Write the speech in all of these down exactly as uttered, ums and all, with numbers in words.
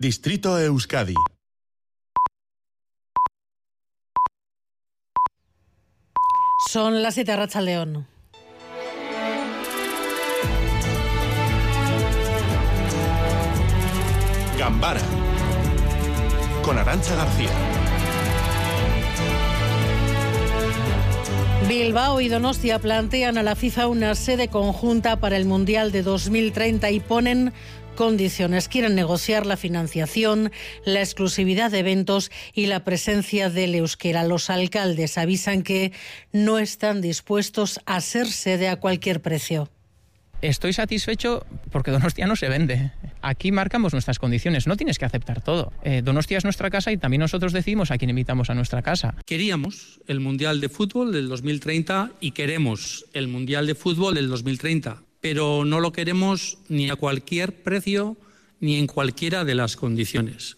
Distrito Euskadi. Son las siete, Arratsaldeon. Gambara con Arantxa García. Bilbao y Donostia plantean a la FIFA una sede conjunta para el Mundial de dos mil treinta y ponen condiciones. Quieren negociar la financiación, la exclusividad de eventos y la presencia del euskera. Los alcaldes avisan que no están dispuestos a ser sede a cualquier precio. Estoy satisfecho porque Donostia no se vende. Aquí marcamos nuestras condiciones, no tienes que aceptar todo. Eh, Donostia es nuestra casa y también nosotros decidimos a quién invitamos a nuestra casa. Queríamos el Mundial de Fútbol del dos mil treinta y queremos el Mundial de Fútbol del dos mil treinta, pero no lo queremos ni a cualquier precio ni en cualquiera de las condiciones.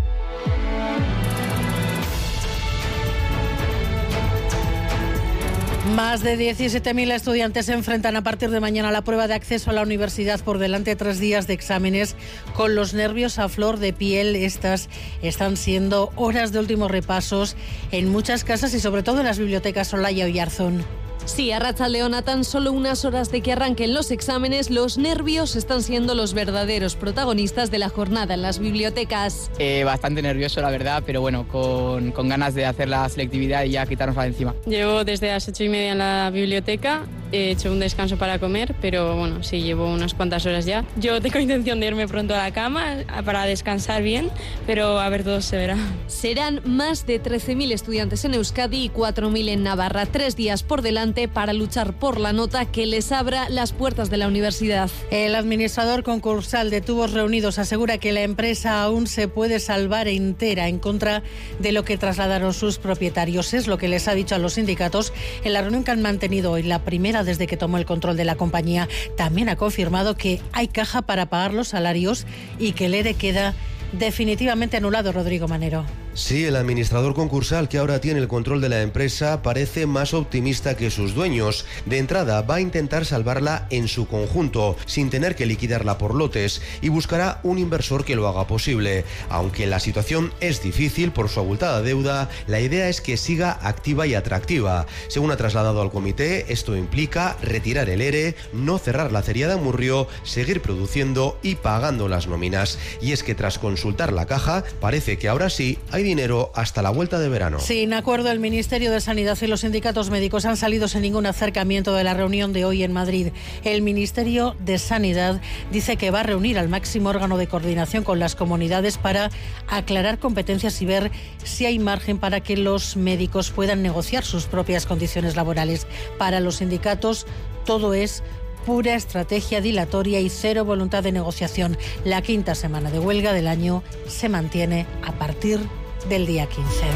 Más de diecisiete mil estudiantes se enfrentan a partir de mañana a la prueba de acceso a la universidad por delante de tres días de exámenes con los nervios a flor de piel. Estas están siendo horas de últimos repasos en muchas casas y sobre todo en las bibliotecas Olaya y Arzón. Sí, Arratsaldeon, a tan solo unas horas de que arranquen los exámenes, los nervios están siendo los verdaderos protagonistas de la jornada en las bibliotecas. Eh, bastante nervioso, la verdad, pero bueno, con, con ganas de hacer la selectividad y ya quitarnosla de encima. Llevo desde las ocho y media en la biblioteca, he hecho un descanso para comer, pero bueno, sí, llevo unas cuantas horas ya. Yo tengo intención de irme pronto a la cama para descansar bien, pero a ver, todo se verá. Serán más de trece mil estudiantes en Euskadi y cuatro mil en Navarra, tres días por delante para luchar por la nota que les abra las puertas de la universidad. El administrador concursal de Tubos Reunidos asegura que la empresa aún se puede salvar entera en contra de lo que trasladaron sus propietarios. Es lo que les ha dicho a los sindicatos en la reunión que han mantenido hoy, la primera desde que tomó el control de la compañía. También ha confirmado que hay caja para pagar los salarios y que el ERE queda definitivamente anulado. Rodrigo Manero. Sí, el administrador concursal, que ahora tiene el control de la empresa, parece más optimista que sus dueños. De entrada, va a intentar salvarla en su conjunto, sin tener que liquidarla por lotes, y buscará un inversor que lo haga posible. Aunque la situación es difícil por su abultada deuda, la idea es que siga activa y atractiva. Según ha trasladado al comité, esto implica retirar el ERE, no cerrar la acería de Amurrio, seguir produciendo y pagando las nóminas. Y es que tras consultar la caja, parece que ahora sí hay dinero hasta la vuelta de verano. Sin acuerdo, el Ministerio de Sanidad y los sindicatos médicos han salido sin ningún acercamiento de la reunión de hoy en Madrid. El Ministerio de Sanidad dice que va a reunir al máximo órgano de coordinación con las comunidades para aclarar competencias y ver si hay margen para que los médicos puedan negociar sus propias condiciones laborales. Para los sindicatos, todo es pura estrategia dilatoria y cero voluntad de negociación. La quinta semana de huelga del año se mantiene a partir del día quince.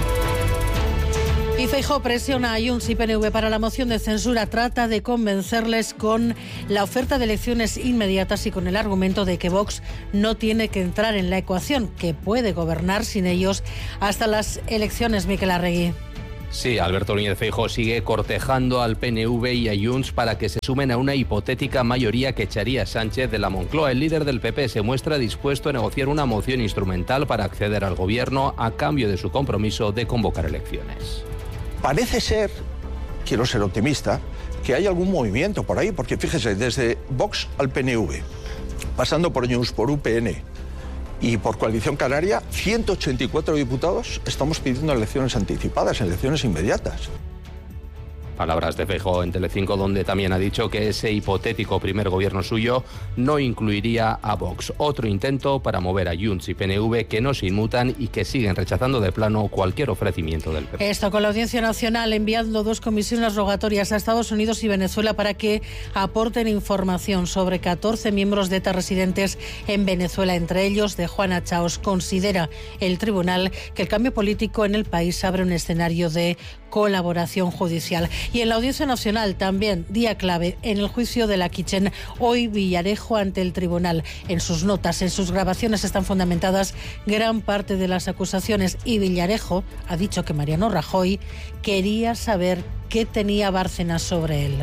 Y Feijóo presiona a Junts y P N V para la moción de censura. Trata de convencerles con la oferta de elecciones inmediatas y con el argumento de que Vox no tiene que entrar en la ecuación, que puede gobernar sin ellos hasta las elecciones. Miquel Arregui. Sí, Alberto Núñez Feijóo sigue cortejando al P N V y a Junts para que se sumen a una hipotética mayoría que echaría a Sánchez de la Moncloa. El líder del P P se muestra dispuesto a negociar una moción instrumental para acceder al gobierno a cambio de su compromiso de convocar elecciones. Parece ser, quiero ser optimista, que hay algún movimiento por ahí, porque fíjese, desde Vox al P N V, pasando por Junts, por U P N y por Coalición Canaria, ciento ochenta y cuatro diputados estamos pidiendo elecciones anticipadas, elecciones inmediatas. Palabras de Feijóo en Telecinco, donde también ha dicho que ese hipotético primer gobierno suyo no incluiría a Vox. Otro intento para mover a Junts y P N V, que no se inmutan y que siguen rechazando de plano cualquier ofrecimiento del P P. Esto con la Audiencia Nacional enviando dos comisiones rogatorias a Estados Unidos y Venezuela para que aporten información sobre catorce miembros de ETA residentes en Venezuela. Entre ellos, de Juana Chaos. Considera el tribunal que el cambio político en el país abre un escenario de colaboración judicial. Y en la Audiencia Nacional también, día clave en el juicio de la Kitchen. Hoy Villarejo ante el tribunal. En sus notas, en sus grabaciones están fundamentadas gran parte de las acusaciones, y Villarejo ha dicho que Mariano Rajoy quería saber qué tenía Bárcenas sobre él.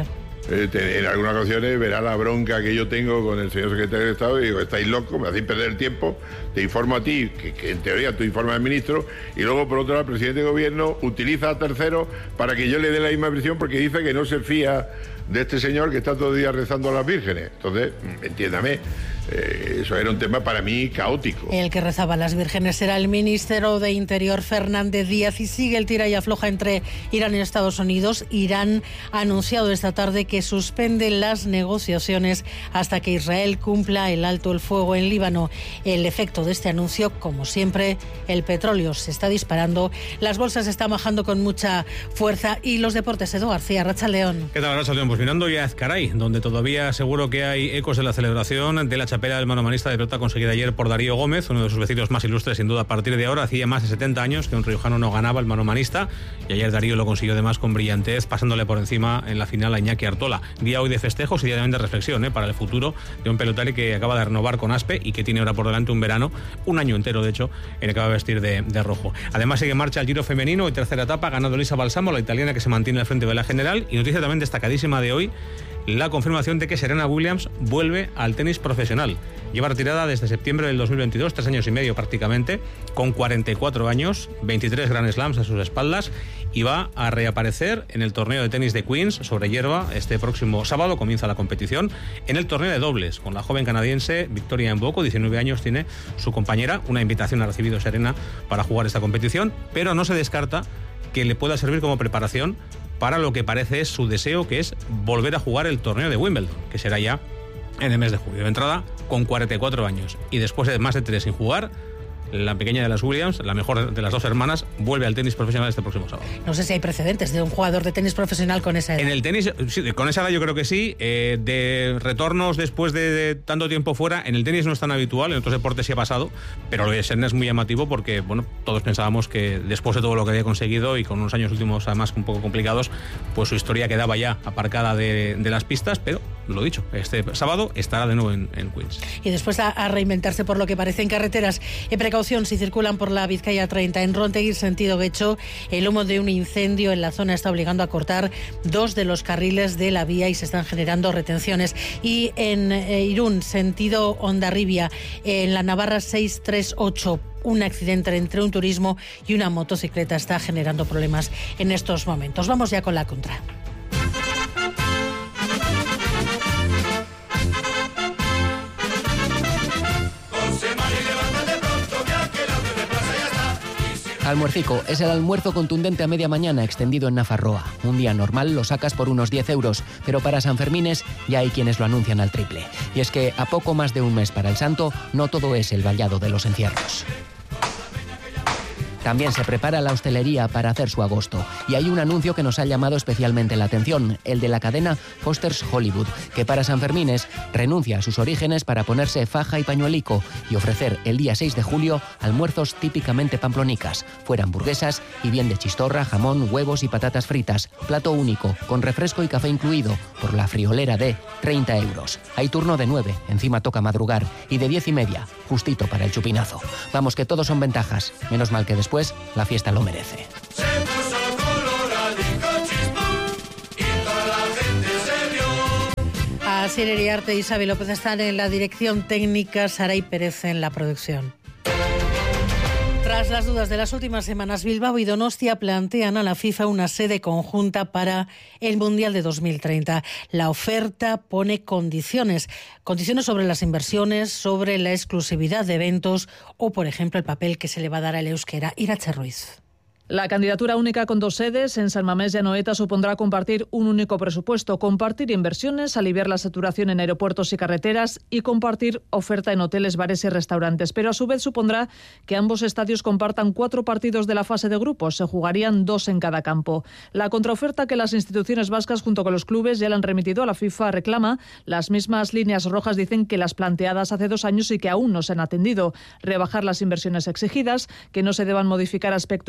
eh, te, en algunas ocasiones verá la bronca que yo tengo con el señor secretario de Estado y digo, estáis locos, me hacéis perder el tiempo, te informo a ti, que, que en teoría tú informas al ministro, y luego por otro lado el presidente de gobierno utiliza a terceros para que yo le dé la misma presión porque dice que no se fía de este señor que está todo el día rezando a las vírgenes. Entonces, entiéndame, eh, eso era un tema para mí caótico. El que rezaba a las vírgenes era el ministro de Interior, Fernández Díaz, y sigue el tira y afloja entre Irán y Estados Unidos. Irán ha anunciado esta tarde que suspende las negociaciones hasta que Israel cumpla el alto el fuego en Líbano. El efecto de este anuncio, como siempre, el petróleo se está disparando, las bolsas están bajando con mucha fuerza y los deportes. Edu García, Arratsaldeon. ¿Qué tal, Arratsaldeon? Pues mirando ya a Ezcaray, donde todavía seguro que hay ecos de la celebración de la chapela del manomanista de pelota conseguida ayer por Darío Gómez, uno de sus vecinos más ilustres sin duda a partir de ahora. Hacía más de setenta años que un riojano no ganaba el manomanista y ayer Darío lo consiguió además con brillantez, pasándole por encima en la final a Iñaki Artola. Día hoy de festejos y día también de reflexión ¿eh? para el futuro de un pelotari que acaba de renovar con Aspe y que tiene ahora por delante un verano, un año entero de hecho, en el que va a vestir de, de rojo. Además sigue en marcha el Giro femenino y tercera etapa, ganando Elisa Balsamo, la italiana que se mantiene al frente de la general. Y noticia también destacadísima de hoy, la confirmación de que Serena Williams vuelve al tenis profesional. Lleva retirada desde septiembre del dos mil veintidós, tres años y medio prácticamente, con cuarenta y cuatro años, veintitrés Grand Slams a sus espaldas, y va a reaparecer en el torneo de tenis de Queens sobre hierba. Este próximo sábado comienza la competición en el torneo de dobles con la joven canadiense Victoria Mboko, diecinueve años tiene su compañera. Una invitación ha recibido Serena para jugar esta competición, pero no se descarta que le pueda servir como preparación para lo que parece es su deseo, que es volver a jugar el torneo de Wimbledon, que será ya en el mes de julio. De entrada, con cuarenta y cuatro años y después de más de tres sin jugar, la pequeña de las Williams, la mejor de las dos hermanas, vuelve al tenis profesional este próximo sábado. No sé si hay precedentes de un jugador de tenis profesional con esa edad. En el tenis, sí, con esa edad yo creo que sí. Eh, de retornos después de, de tanto tiempo fuera, en el tenis no es tan habitual, en otros deportes sí ha pasado, pero lo de Serena es muy llamativo porque, bueno, todos pensábamos que después de todo lo que había conseguido y con unos años últimos además un poco complicados, pues su historia quedaba ya aparcada de, de las pistas, pero lo dicho, este sábado estará de nuevo en, en Queens. Y después a, a reinventarse por lo que parece en carreteras. En precaución si circulan por la Vizcaya treinta en Rontegui sentido Guecho, el humo de un incendio en la zona está obligando a cortar dos de los carriles de la vía y se están generando retenciones. Y en eh, Irún sentido Hondarribia, en la Navarra seiscientos treinta y ocho, un accidente entre un turismo y una motocicleta está generando problemas en estos momentos. Vamos ya con la contra. Almuercico es el almuerzo contundente a media mañana extendido en Nafarroa. Un día normal lo sacas por unos diez euros, pero para San Fermines ya hay quienes lo anuncian al triple. Y es que a poco más de un mes para el santo, no todo es el vallado de los encierros. También se prepara la hostelería para hacer su agosto. Y hay un anuncio que nos ha llamado especialmente la atención, el de la cadena Foster's Hollywood, que para San Fermines renuncia a sus orígenes para ponerse faja y pañuelico y ofrecer el día seis de julio almuerzos típicamente pamplonicas, fuera hamburguesas y bien de chistorra, jamón, huevos y patatas fritas. Plato único, con refresco y café incluido, por la friolera de treinta euros. Hay turno de nueve, encima toca madrugar, y de diez y media, justito para el chupinazo. Vamos, que todos son ventajas, menos mal que después pues la fiesta lo merece. Asier Iriarte y Isabel López están en la dirección técnica, Saray Pérez en la producción. Tras las dudas de las últimas semanas, Bilbao y Donostia plantean a la FIFA una sede conjunta para el Mundial de dos mil treinta. La oferta pone condiciones, condiciones sobre las inversiones, sobre la exclusividad de eventos o, por ejemplo, el papel que se le va a dar al euskera. Irache Ruiz. La candidatura única con dos sedes en San Mamés y Anoeta supondrá compartir un único presupuesto, compartir inversiones, aliviar la saturación en aeropuertos y carreteras y compartir oferta en hoteles, bares y restaurantes. Pero a su vez supondrá que ambos estadios compartan cuatro partidos de la fase de grupos. Se jugarían dos en cada campo. La contraoferta que las instituciones vascas junto con los clubes ya le han remitido a la FIFA reclama las mismas líneas rojas, dicen, que las planteadas hace dos años y que aún no se han atendido. Rebajar las inversiones exigidas, que no se deban modificar aspectos normativos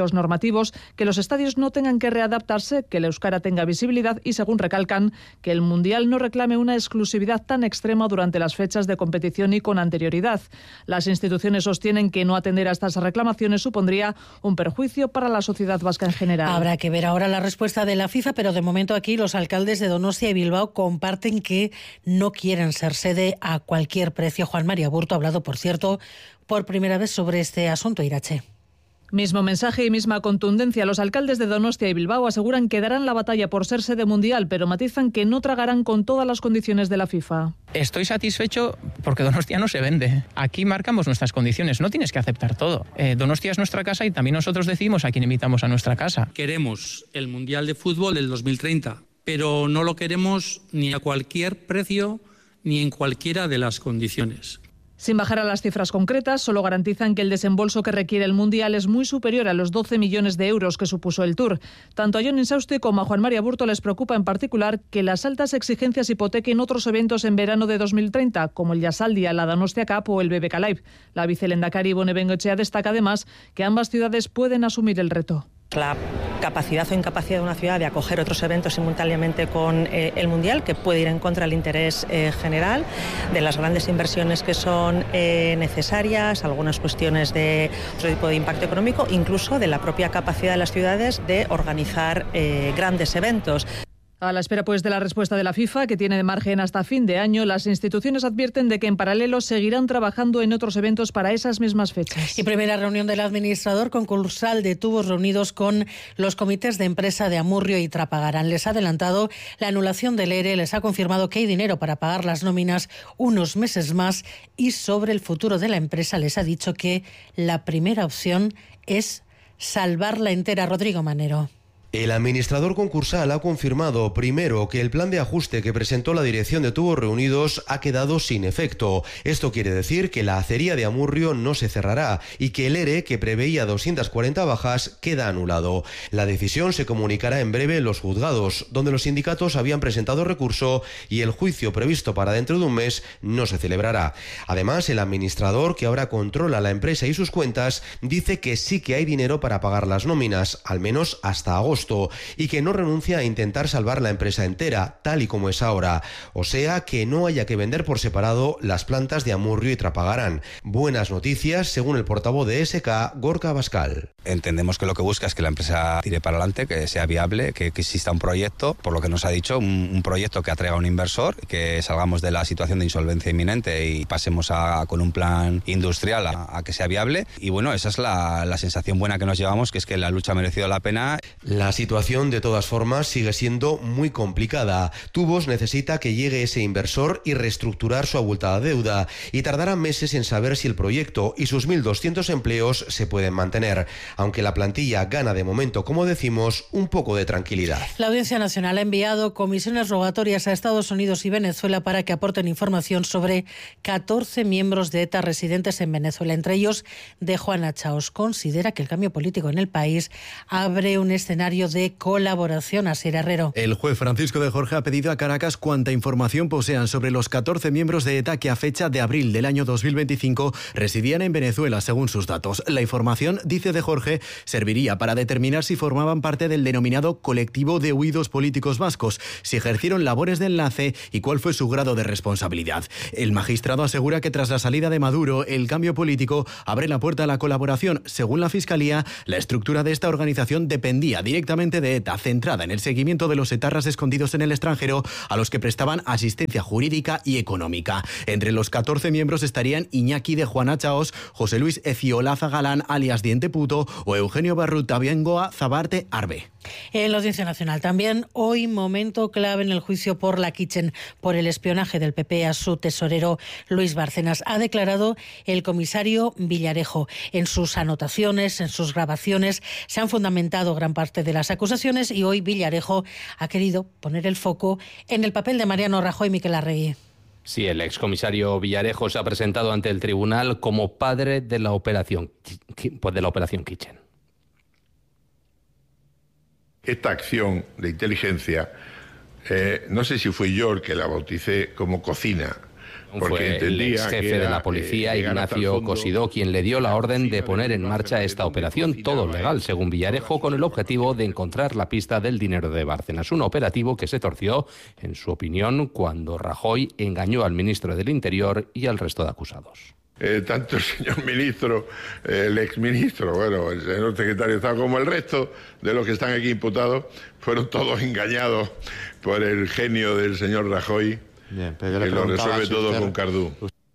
objetivos, que los estadios no tengan que readaptarse, que el euskara tenga visibilidad y, según recalcan, que el Mundial no reclame una exclusividad tan extrema durante las fechas de competición y con anterioridad. Las instituciones sostienen que no atender a estas reclamaciones supondría un perjuicio para la sociedad vasca en general. Habrá que ver ahora la respuesta de la FIFA, pero de momento aquí los alcaldes de Donostia y Bilbao comparten que no quieren ser sede a cualquier precio. Juan María Burto ha hablado, por cierto, por primera vez sobre este asunto, Irache. Mismo mensaje y misma contundencia. Los alcaldes de Donostia y Bilbao aseguran que darán la batalla por ser sede mundial, pero matizan que no tragarán con todas las condiciones de la FIFA. Estoy satisfecho porque Donostia no se vende. Aquí marcamos nuestras condiciones, no tienes que aceptar todo. Eh, Donostia es nuestra casa y también nosotros decidimos a quién invitamos a nuestra casa. Queremos el Mundial de Fútbol del dos mil treinta, pero no lo queremos ni a cualquier precio ni en cualquiera de las condiciones. Sin bajar a las cifras concretas, solo garantizan que el desembolso que requiere el Mundial es muy superior a los doce millones de euros que supuso el Tour. Tanto a Jon Insausti como a Juan María Burto les preocupa en particular que las altas exigencias hipotequen otros eventos en verano de dos mil treinta, como el Jasaldia, la Donostia Cup o el B B K Live. La vicelendakari Ibone Bengoechea destaca además que ambas ciudades pueden asumir el reto. La capacidad o incapacidad de una ciudad de acoger otros eventos simultáneamente con eh, el Mundial, que puede ir en contra del interés eh, general, de las grandes inversiones que son eh, necesarias, algunas cuestiones de otro tipo de impacto económico, incluso de la propia capacidad de las ciudades de organizar eh, grandes eventos. A la espera pues de la respuesta de la FIFA, que tiene de margen hasta fin de año, las instituciones advierten de que en paralelo seguirán trabajando en otros eventos para esas mismas fechas. Y primera reunión del administrador concursal de tubos reunidos con los comités de empresa de Amurrio y Trapagarán. Les ha adelantado la anulación del E R E, les ha confirmado que hay dinero para pagar las nóminas unos meses más y sobre el futuro de la empresa les ha dicho que la primera opción es salvarla entera. Rodrigo Manero. El administrador concursal ha confirmado primero que el plan de ajuste que presentó la dirección de Tubos Reunidos ha quedado sin efecto. Esto quiere decir que la acería de Amurrio no se cerrará y que el E R E, que preveía doscientas cuarenta bajas, queda anulado. La decisión se comunicará en breve en los juzgados, donde los sindicatos habían presentado recurso y el juicio previsto para dentro de un mes no se celebrará. Además, el administrador, que ahora controla la empresa y sus cuentas, dice que sí que hay dinero para pagar las nóminas, al menos hasta agosto, y que no renuncia a intentar salvar la empresa entera, tal y como es ahora. O sea, que no haya que vender por separado las plantas de Amurrio y Trapagarán. Buenas noticias, según el portavoz de S K, Gorka Bascal. Entendemos que lo que busca es que la empresa tire para adelante, que sea viable, que, que exista un proyecto, por lo que nos ha dicho, un, un proyecto que atraiga a un inversor, que salgamos de la situación de insolvencia inminente y pasemos a, con un plan industrial a, a que sea viable. Y bueno, esa es la, la sensación buena que nos llevamos, que es que la lucha ha merecido la pena. La situación, de todas formas, sigue siendo muy complicada. Tubos necesita que llegue ese inversor y reestructurar su abultada deuda, y tardará meses en saber si el proyecto y sus mil doscientos empleos se pueden mantener, aunque la plantilla gana de momento, como decimos, un poco de tranquilidad. La Audiencia Nacional ha enviado comisiones rogatorias a Estados Unidos y Venezuela para que aporten información sobre catorce miembros de ETA residentes en Venezuela. Entre ellos, de Juana Chaos. Considera que el cambio político en el país abre un escenario de colaboración. Asier Herrero. El juez Francisco de Jorge ha pedido a Caracas cuanta información posean sobre los catorce miembros de ETA que a fecha de abril del año dos mil veinticinco residían en Venezuela, según sus datos. La información, dice de Jorge, serviría para determinar si formaban parte del denominado colectivo de huidos políticos vascos, si ejercieron labores de enlace y cuál fue su grado de responsabilidad. El magistrado asegura que tras la salida de Maduro, el cambio político abre la puerta a la colaboración. Según la Fiscalía, la estructura de esta organización dependía directamente de ETA, centrada en el seguimiento de los etarras escondidos en el extranjero a los que prestaban asistencia jurídica y económica. Entre los catorce miembros estarían Iñaki de Juana Chaos, José Luis Eciolaza Galán, alias Diente Puto, o Eugenio Barruta Biengoa Zabarte Arbe. En la Audiencia Nacional también, hoy momento clave en el juicio por la Kitchen, por el espionaje del P P a su tesorero Luis Bárcenas. Ha declarado el comisario Villarejo. En sus anotaciones, en sus grabaciones, se han fundamentado gran parte de las acusaciones y hoy Villarejo ha querido poner el foco en el papel de Mariano Rajoy y Miquel Arregui. Sí, el excomisario Villarejo se ha presentado ante el tribunal como padre de la operación, pues de la operación Kitchen. Esta acción de inteligencia, eh, no sé si fui yo el que la bauticé como cocina, Fue el ex jefe de la policía, Ignacio Cosidó, quien le dio la orden de poner en marcha esta operación, todo legal, según Villarejo, con el objetivo de encontrar la pista del dinero de Bárcenas. Un operativo que se torció, en su opinión, cuando Rajoy engañó al ministro del Interior y al resto de acusados. Eh, tanto el señor ministro, eh, el exministro, bueno, el señor secretario de Estado, como el resto de los que están aquí imputados, fueron todos engañados por el genio del señor Rajoy. Bien, pero yo le que lo resuelve si todo usted... con Cardú.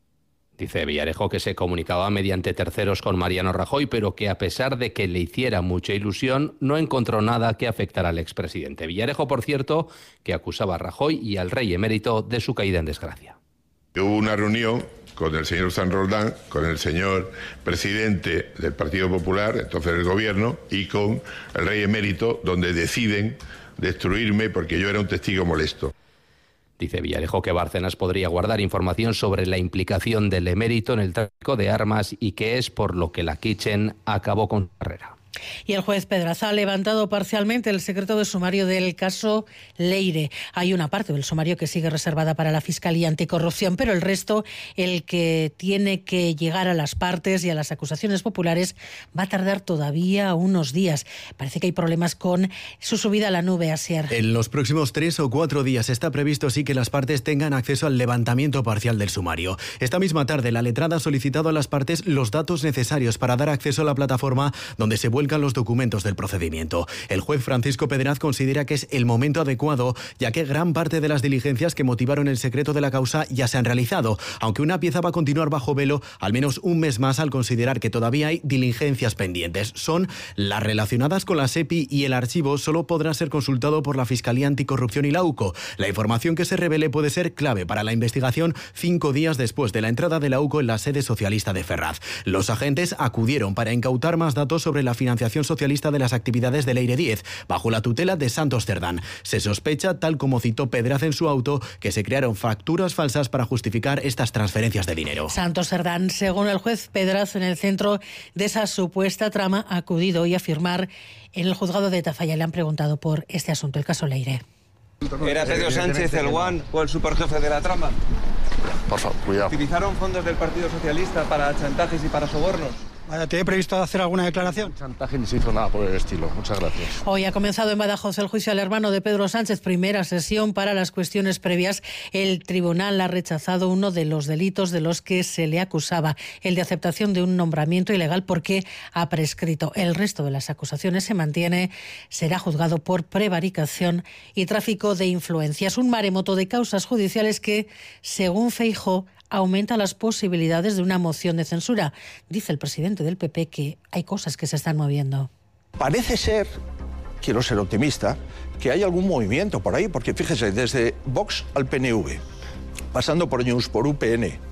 Dice Villarejo que se comunicaba mediante terceros con Mariano Rajoy, pero que a pesar de que le hiciera mucha ilusión, no encontró nada que afectara al expresidente. Villarejo, por cierto, que acusaba a Rajoy y al rey emérito de su caída en desgracia. Hubo una reunión con el señor San Roldán, con el señor presidente del Partido Popular, entonces el gobierno, y con el rey emérito, donde deciden destruirme porque yo era un testigo molesto. Dice Villarejo que Bárcenas podría guardar información sobre la implicación del emérito en el tráfico de armas y que es por lo que la Kitchen acabó con su carrera. Y el juez Pedraza ha levantado parcialmente el secreto de sumario del caso Leire. Hay una parte del sumario que sigue reservada para la Fiscalía Anticorrupción, pero el resto, el que tiene que llegar a las partes y a las acusaciones populares, va a tardar todavía unos días. Parece que hay problemas con su subida a la nube, Asier. En los próximos tres o cuatro días está previsto sí que las partes tengan acceso al levantamiento parcial del sumario. Esta misma tarde, la letrada ha solicitado a las partes los datos necesarios para dar acceso a la plataforma donde se vuelcan los documentos del procedimiento. El juez Francisco Pedraz considera que es el momento adecuado, ya que gran parte de las diligencias que motivaron el secreto de la causa ya se han realizado, aunque una pieza va a continuar bajo velo al menos un mes más al considerar que todavía hay diligencias pendientes. Son las relacionadas con la SEPI y el archivo solo podrá ser consultado por la Fiscalía Anticorrupción y la U C O. La información que se revele puede ser clave para la investigación cinco días después de la entrada de la U C O en la sede socialista de Ferraz. Los agentes acudieron para incautar más datos sobre la financiación socialista de las actividades de Leire diez, bajo la tutela de Santos Cerdán. Se sospecha, tal como citó Pedraz en su auto, que se crearon facturas falsas para justificar estas transferencias de dinero. Santos Cerdán, según el juez Pedraz, en el centro de esa supuesta trama, ha acudido hoy a firmar en el juzgado de Tafalla. Le han preguntado por este asunto, el caso Leire. ¿Era Pedro Sánchez el One o el superjefe de la trama? Por favor, cuidado. ¿Utilizaron fondos del Partido Socialista para chantajes y para sobornos? ¿Te he previsto hacer alguna declaración? Chantaje ni se hizo nada por el estilo. Muchas gracias. Hoy ha comenzado en Badajoz el juicio al hermano de Pedro Sánchez. Primera sesión para las cuestiones previas. El tribunal ha rechazado uno de los delitos de los que se le acusaba, el de aceptación de un nombramiento ilegal, porque ha prescrito. El resto de las acusaciones se mantiene. Será juzgado por prevaricación y tráfico de influencias. Un maremoto de causas judiciales que, según Feijóo, aumenta las posibilidades de una moción de censura. Dice el presidente del P P que hay cosas que se están moviendo. Parece ser, quiero ser optimista, que hay algún movimiento por ahí, porque fíjese, desde Vox al P N V, pasando por Junts, por U P N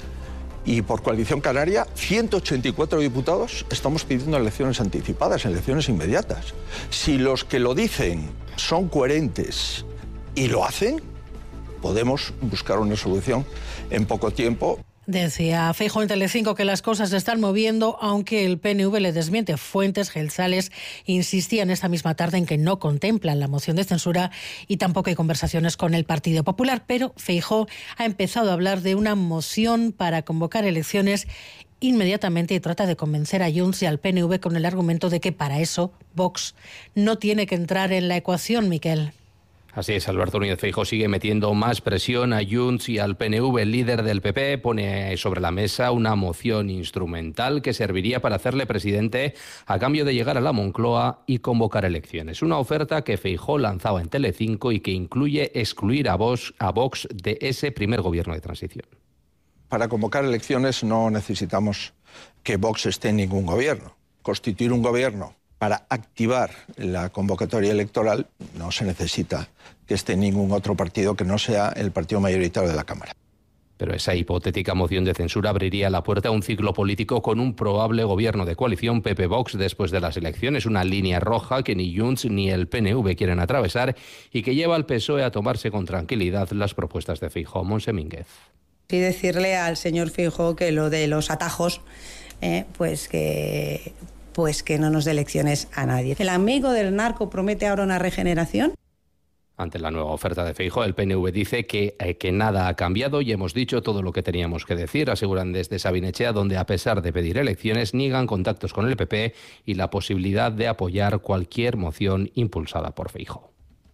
y por Coalición Canaria, ciento ochenta y cuatro diputados estamos pidiendo elecciones anticipadas, elecciones inmediatas. Si los que lo dicen son coherentes y lo hacen, podemos buscar una solución en poco tiempo. Decía Feijóo en Telecinco que las cosas se están moviendo, aunque el P N V le desmiente. Fuentes Gelsales insistían esta misma tarde en que no contemplan la moción de censura y tampoco hay conversaciones con el Partido Popular. Pero Feijóo ha empezado a hablar de una moción para convocar elecciones inmediatamente y trata de convencer a Junts y al P N V con el argumento de que para eso Vox no tiene que entrar en la ecuación, Miquel. Así es, Alberto Núñez Feijóo sigue metiendo más presión a Junts y al P N V. El líder del P P pone sobre la mesa una moción instrumental que serviría para hacerle presidente a cambio de llegar a la Moncloa y convocar elecciones. Una oferta que Feijóo lanzaba en Telecinco y que incluye excluir a Vox, a Vox de ese primer gobierno de transición. Para convocar elecciones no necesitamos que Vox esté en ningún gobierno. Constituir un gobierno para activar la convocatoria electoral no se necesita que esté ningún otro partido que no sea el partido mayoritario de la Cámara. Pero esa hipotética moción de censura abriría la puerta a un ciclo político con un probable gobierno de coalición P P-Vox después de las elecciones, una línea roja que ni Junts ni el P N V quieren atravesar y que lleva al P S O E a tomarse con tranquilidad las propuestas de Feijóo. Monse Mínguez. Y decirle al señor Feijóo que lo de los atajos, eh, pues que... pues que no nos dé lecciones a nadie. ¿El amigo del narco promete ahora una regeneración? Ante la nueva oferta de Feijóo, el P N V dice que, eh, que nada ha cambiado y hemos dicho todo lo que teníamos que decir, aseguran desde Sabinechea, donde a pesar de pedir elecciones niegan contactos con el P P y la posibilidad de apoyar cualquier moción impulsada por Feijóo.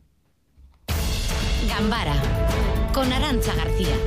Gambara, con Arantza García.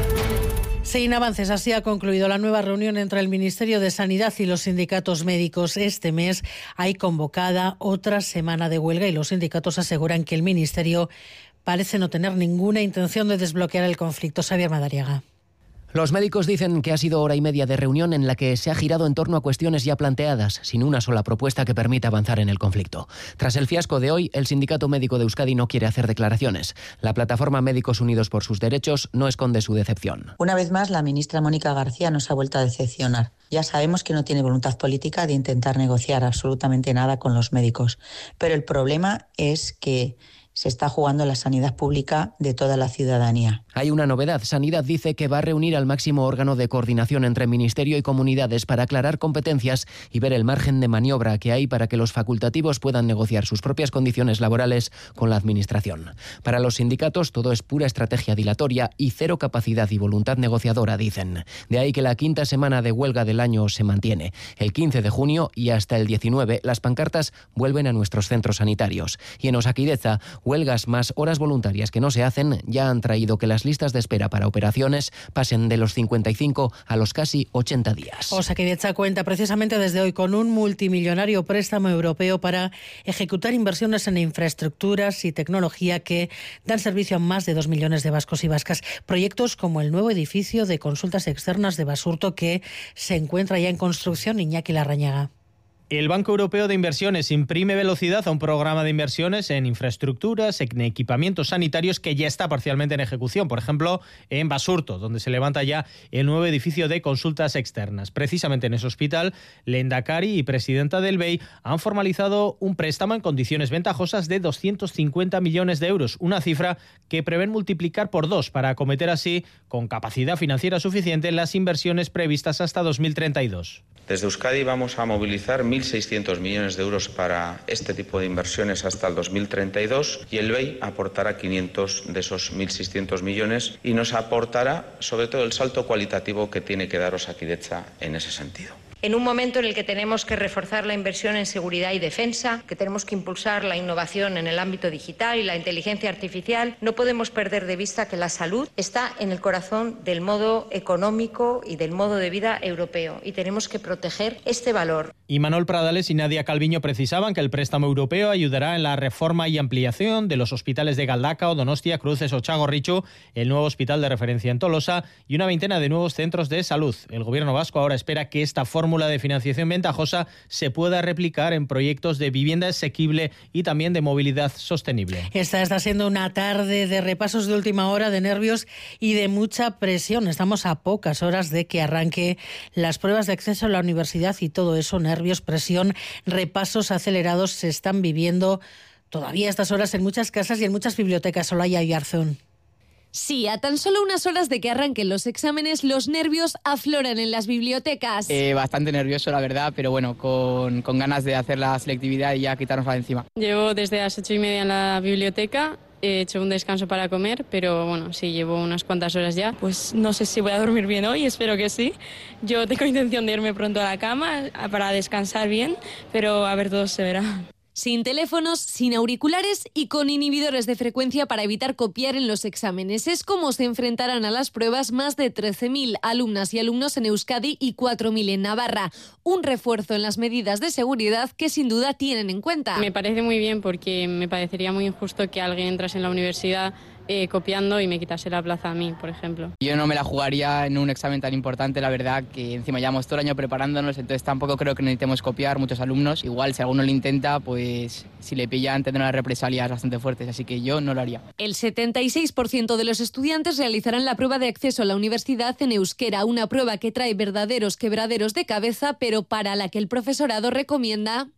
Sin avances, así ha concluido la nueva reunión entre el Ministerio de Sanidad y los sindicatos médicos. Este mes hay convocada otra semana de huelga y los sindicatos aseguran que el Ministerio parece no tener ninguna intención de desbloquear el conflicto. Xavier Madariaga. Los médicos dicen que ha sido hora y media de reunión en la que se ha girado en torno a cuestiones ya planteadas, sin una sola propuesta que permita avanzar en el conflicto. Tras el fiasco de hoy, el Sindicato Médico de Euskadi no quiere hacer declaraciones. La plataforma Médicos Unidos por sus Derechos no esconde su decepción. Una vez más, la ministra Mónica García nos ha vuelto a decepcionar. Ya sabemos que no tiene voluntad política de intentar negociar absolutamente nada con los médicos, pero el problema es que se está jugando la sanidad pública de toda la ciudadanía. Hay una novedad. Sanidad dice que va a reunir al máximo órgano de coordinación entre Ministerio y comunidades para aclarar competencias y ver el margen de maniobra que hay para que los facultativos puedan negociar sus propias condiciones laborales con la Administración. Para los sindicatos todo es pura estrategia dilatoria y cero capacidad y voluntad negociadora, dicen. De ahí que la quinta semana de huelga del año se mantiene. El quince de junio y hasta el diecinueve las pancartas vuelven a nuestros centros sanitarios. Y en Osakidetza, huelgas más horas voluntarias que no se hacen ya han traído que las listas de espera para operaciones pasen de los cincuenta y cinco a los casi ochenta días. Osakidetza cuenta precisamente desde hoy con un multimillonario préstamo europeo para ejecutar inversiones en infraestructuras y tecnología que dan servicio a más de dos millones de vascos y vascas. Proyectos como el nuevo edificio de consultas externas de Basurto que se encuentra ya en construcción. Iñaki Larrañaga. El Banco Europeo de Inversiones imprime velocidad a un programa de inversiones en infraestructuras, en equipamientos sanitarios que ya está parcialmente en ejecución. Por ejemplo, en Basurto, donde se levanta ya el nuevo edificio de consultas externas. Precisamente en ese hospital, Lehendakari y presidenta del B E I han formalizado un préstamo en condiciones ventajosas de doscientos cincuenta millones de euros, una cifra que prevén multiplicar por dos para acometer así, con capacidad financiera suficiente, las inversiones previstas hasta dos mil treinta y dos. Desde Euskadi vamos a movilizar mil seiscientos millones de euros para este tipo de inversiones hasta el dos mil treinta y dos y el B E I aportará quinientos de esos mil seiscientos millones y nos aportará sobre todo el salto cualitativo que tiene que dar Osakidetza en ese sentido. En un momento en el que tenemos que reforzar la inversión en seguridad y defensa, que tenemos que impulsar la innovación en el ámbito digital y la inteligencia artificial, no podemos perder de vista que la salud está en el corazón del modo económico y del modo de vida europeo y tenemos que proteger este valor. Y Manuel Pradales y Nadia Calviño precisaban que el préstamo europeo ayudará en la reforma y ampliación de los hospitales de Galdakao, Donostia, Cruces o Txagorritxu, el nuevo hospital de referencia en Tolosa y una veintena de nuevos centros de salud. El gobierno vasco ahora espera que esta fórmula de financiación ventajosa se pueda replicar en proyectos de vivienda asequible y también de movilidad sostenible. Esta está siendo una tarde de repasos de última hora, de nervios y de mucha presión. Estamos a pocas horas de que arranque las pruebas de acceso a la universidad y todo eso, nervios, presión, repasos acelerados se están viviendo todavía a estas horas en muchas casas y en muchas bibliotecas. Olaya Oyarzún. Sí, a tan solo unas horas de que arranquen los exámenes, los nervios afloran en las bibliotecas. Eh, bastante nervioso, la verdad, pero bueno, con, con ganas de hacer la selectividad y ya quitárnosla de encima. Llevo desde las ocho y media en la biblioteca. He hecho un descanso para comer, pero bueno, sí, llevo unas cuantas horas ya. Pues no sé si voy a dormir bien hoy, espero que sí. Yo tengo intención de irme pronto a la cama para descansar bien, pero a ver, todo se verá. Sin teléfonos, sin auriculares y con inhibidores de frecuencia para evitar copiar en los exámenes. Es como se enfrentarán a las pruebas más de trece mil alumnas y alumnos en Euskadi y cuatro mil en Navarra. Un refuerzo en las medidas de seguridad que sin duda tienen en cuenta. Me parece muy bien porque me parecería muy injusto que alguien entrase en la universidad Eh, copiando y me quitase la plaza a mí, por ejemplo. Yo no me la jugaría en un examen tan importante, la verdad, que encima llevamos todo el año preparándonos, entonces tampoco creo que necesitemos copiar muchos alumnos. Igual, si alguno lo intenta, pues si le pillan tendrán unas represalias bastante fuertes, así que yo no lo haría. El setenta y seis por ciento de los estudiantes realizarán la prueba de acceso a la universidad en euskera, una prueba que trae verdaderos quebraderos de cabeza, pero para la que el profesorado recomienda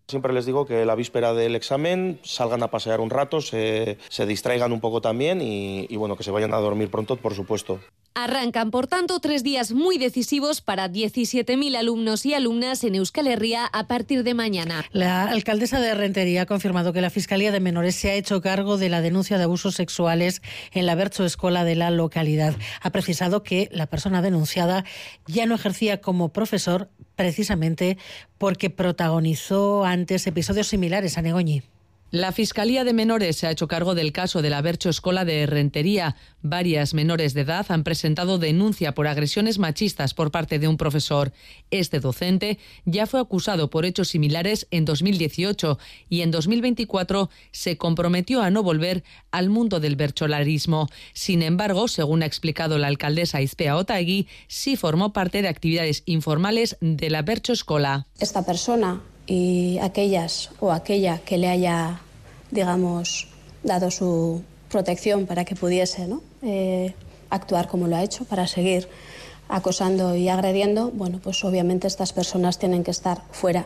Siempre les digo que la víspera del examen salgan a pasear un rato, se, se distraigan un poco también y, y bueno, que se vayan a dormir pronto, por supuesto. Arrancan, por tanto, tres días muy decisivos para diecisiete mil alumnos y alumnas en Euskal Herria a partir de mañana. La alcaldesa de Rentería ha confirmado que la Fiscalía de Menores se ha hecho cargo de la denuncia de abusos sexuales en la Bertso Escola de la localidad. Ha precisado que la persona denunciada ya no ejercía como profesor precisamente porque protagonizó antes episodios similares a Negoñi. La Fiscalía de Menores se ha hecho cargo del caso de la Bertso Escola de Rentería. Varias menores de edad han presentado denuncia por agresiones machistas por parte de un profesor. Este docente ya fue acusado por hechos similares en dos mil dieciocho y en dos mil veinticuatro se comprometió a no volver al mundo del bertsolarismo. Sin embargo, según ha explicado la alcaldesa Izpea Otaegui, sí formó parte de actividades informales de la Bertso Escola. Esta persona y aquellas o aquella que le haya, digamos, dado su protección para que pudiese, ¿no?, eh, actuar como lo ha hecho, para seguir acosando y agrediendo, bueno, pues obviamente estas personas tienen que estar fuera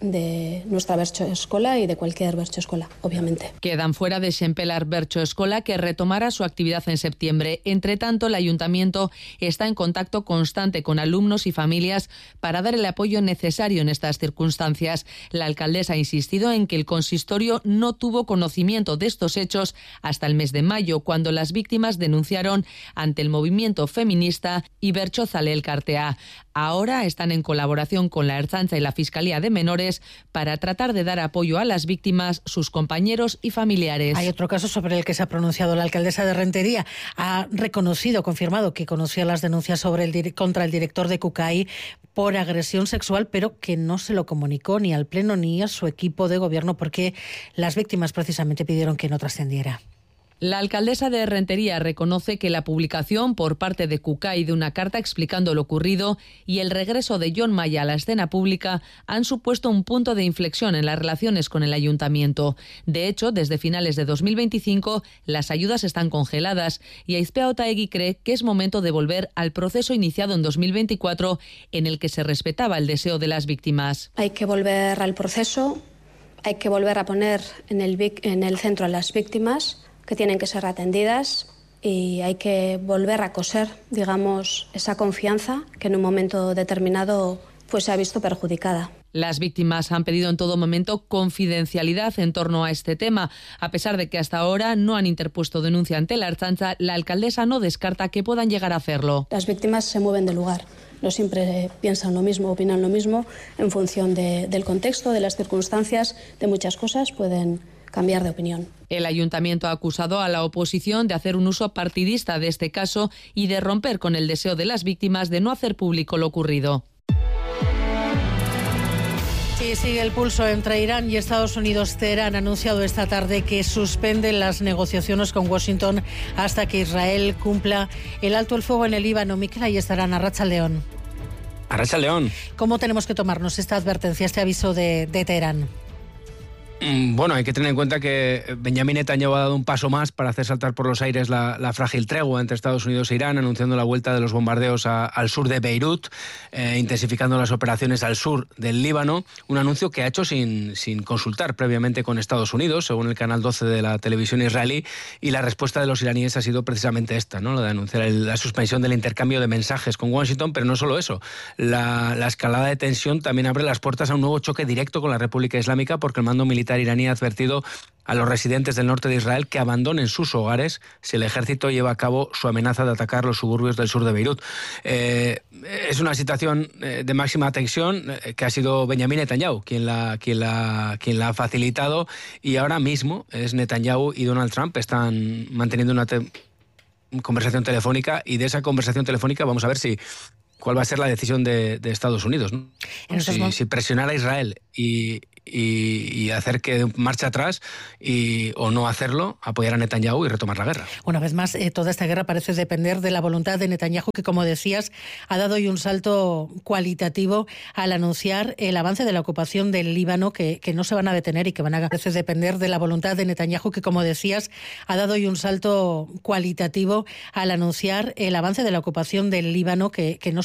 de nuestra Bertso Escola y de cualquier Bertso Escola, obviamente. Quedan fuera de Xempelar Bertso Escola, que retomará su actividad en septiembre. Entre tanto, el ayuntamiento está en contacto constante con alumnos y familias para dar el apoyo necesario en estas circunstancias. La alcaldesa ha insistido en que el consistorio no tuvo conocimiento de estos hechos hasta el mes de mayo, cuando las víctimas denunciaron ante el movimiento feminista y Bertsozale Elkartea. Ahora están en colaboración con la Ertzaintza y la Fiscalía de Menores para tratar de dar apoyo a las víctimas, sus compañeros y familiares. Hay otro caso sobre el que se ha pronunciado la alcaldesa de Rentería. Ha reconocido, confirmado que conocía las denuncias sobre el, contra el director de Cucai por agresión sexual, pero que no se lo comunicó ni al Pleno ni a su equipo de gobierno porque las víctimas precisamente pidieron que no trascendiera. La alcaldesa de Rentería reconoce que la publicación por parte de Cucai de una carta explicando lo ocurrido y el regreso de Jon Maya a la escena pública han supuesto un punto de inflexión en las relaciones con el ayuntamiento. De hecho, desde finales de dos mil veinticinco las ayudas están congeladas y Izpea Otaegui cree que es momento de volver al proceso iniciado en dos mil veinticuatro en el que se respetaba el deseo de las víctimas. Hay que volver al proceso, hay que volver a poner en el, en el centro a las víctimas, que tienen que ser atendidas, y hay que volver a coser, digamos, esa confianza que en un momento determinado pues se ha visto perjudicada. Las víctimas han pedido en todo momento confidencialidad en torno a este tema. A pesar de que hasta ahora no han interpuesto denuncia ante la Ertzaintza, la alcaldesa no descarta que puedan llegar a hacerlo. Las víctimas se mueven del lugar. No siempre piensan lo mismo, opinan lo mismo. En función de, del contexto, de las circunstancias, de muchas cosas, pueden cambiar de opinión. El ayuntamiento ha acusado a la oposición de hacer un uso partidista de este caso y de romper con el deseo de las víctimas de no hacer público lo ocurrido. Sí, sigue el pulso entre Irán y Estados Unidos. Teherán ha anunciado esta tarde que suspenden las negociaciones con Washington hasta que Israel cumpla el alto el fuego en el Líbano. Miquel, ahí estarán. Arratsaldeon. Arratsaldeon. ¿Cómo tenemos que tomarnos esta advertencia, este aviso de, de Teherán? Bueno, hay que tener en cuenta que Benjamin Netanyahu ha dado un paso más para hacer saltar por los aires la, la frágil tregua entre Estados Unidos e Irán, anunciando la vuelta de los bombardeos a, al sur de Beirut, eh, intensificando las operaciones al sur del Líbano, un anuncio que ha hecho sin, sin consultar previamente con Estados Unidos, según el canal doce de la televisión israelí, y la respuesta de los iraníes ha sido precisamente esta, ¿no?, la de anunciar el, la suspensión del intercambio de mensajes con Washington, pero no solo eso, la, la escalada de tensión también abre las puertas a un nuevo choque directo con la República Islámica, porque el mando militar iraní ha advertido a los residentes del norte de Israel que abandonen sus hogares si el ejército lleva a cabo su amenaza de atacar los suburbios del sur de Beirut. Eh, es una situación de máxima tensión eh, que ha sido Benjamin Netanyahu quien la, quien, la, quien la ha facilitado, y ahora mismo es Netanyahu y Donald Trump están manteniendo una te- conversación telefónica, y de esa conversación telefónica vamos a ver si cuál va a ser la decisión de, de Estados Unidos, ¿no? Si, si presionar a Israel y, y, y hacer que marche atrás, y, o no hacerlo, apoyar a Netanyahu y retomar la guerra. Una vez más, eh, toda esta guerra parece depender de la voluntad de Netanyahu, que, como decías, ha dado hoy un salto cualitativo al anunciar el avance de la ocupación del Líbano, que, que no se van a detener y que van a parece depender de la voluntad de Netanyahu, que, como decías, ha dado hoy un salto cualitativo al anunciar el avance de la ocupación del Líbano, que, que no